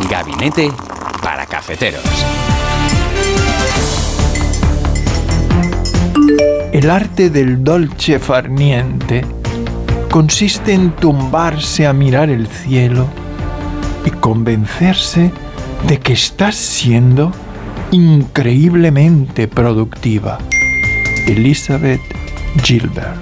Gabinete para Cafeteros. El arte del dolce far niente consiste en tumbarse a mirar el cielo y convencerse de que estás siendo increíblemente productiva. Elizabeth Gilbert.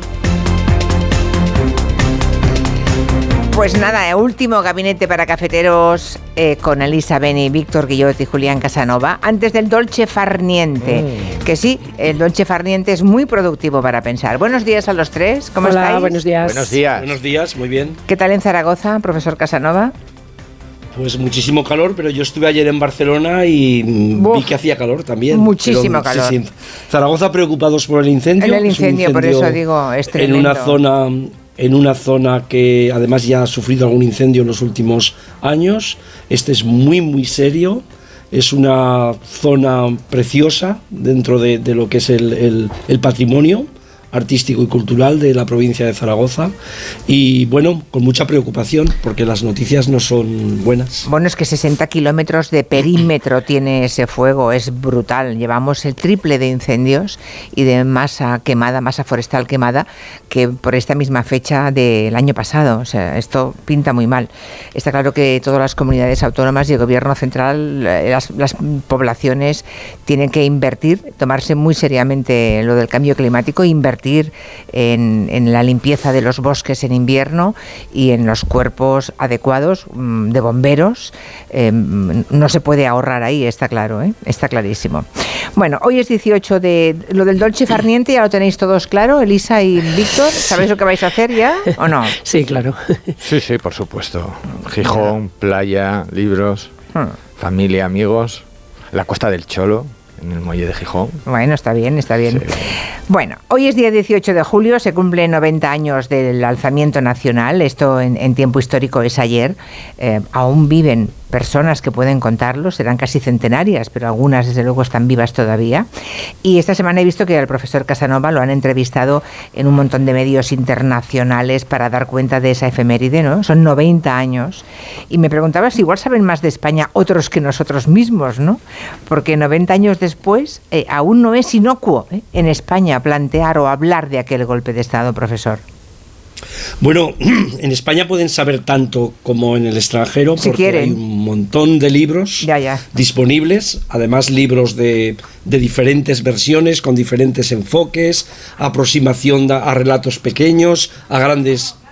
Pues nada, último gabinete para cafeteros con Elisa Beni, Víctor Guillot y Julián Casanova. Antes del dolce far niente, que sí, el dolce far niente es muy productivo para pensar. Buenos días a los tres, ¿cómo estáis? Hola, buenos días. Buenos días. Buenos días, muy bien. ¿Qué tal en Zaragoza, profesor Casanova? Pues muchísimo calor, pero yo estuve ayer en Barcelona y vi que hacía calor también. Muchísimo calor. Sí. Zaragoza preocupados por el incendio. El incendio, por eso digo, es tremendo. En una zona que además ya ha sufrido algún incendio en los últimos años. Este es muy, muy serio. Es una zona preciosa dentro de lo que es el patrimonio artístico y cultural de la provincia de Zaragoza y bueno, con mucha preocupación porque las noticias no son buenas. Bueno, es que 60 kilómetros de perímetro tiene ese fuego, es brutal. Llevamos el triple de incendios y de masa quemada, masa forestal quemada, que por esta misma fecha del año pasado. O sea, esto pinta muy mal. Está claro que todas las comunidades autónomas y el gobierno central, las poblaciones tienen que invertir, tomarse muy seriamente lo del cambio climático, invertir en la limpieza de los bosques en invierno y en los cuerpos adecuados de bomberos. No se puede ahorrar ahí, está claro, está clarísimo. Bueno, hoy es 18 de... Lo del dolce far niente ya lo tenéis todos claro, Elisa y Víctor. ¿Sabéis lo que vais a hacer ya o no? Sí, claro. Sí, por supuesto. Gijón, playa, libros, familia, amigos, la Costa del Cholo, en el muelle de Gijón. Bueno, está bien. Sí. Bueno, hoy es día 18 de julio, se cumplen 90 años del alzamiento nacional, esto en tiempo histórico es ayer, aún viven personas que pueden contarlo, serán casi centenarias, pero algunas desde luego están vivas todavía. Y esta semana he visto que al profesor Casanova lo han entrevistado en un montón de medios internacionales para dar cuenta de esa efeméride, ¿no? Son 90 años. Y me preguntaba si igual saben más de España otros que nosotros mismos, ¿no? Porque 90 años después aún no es inocuo en España plantear o hablar de aquel golpe de Estado, profesor. Bueno, en España pueden saber tanto como en el extranjero si porque quieren. Hay un montón de libros disponibles, además libros de diferentes versiones, con diferentes enfoques, aproximación a relatos pequeños, a grandes